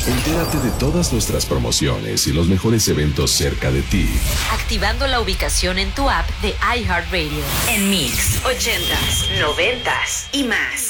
Entérate de todas nuestras promociones y los mejores eventos cerca de ti. Activando la ubicación en tu app de iHeartRadio. En Mix, 80s, 90s y más.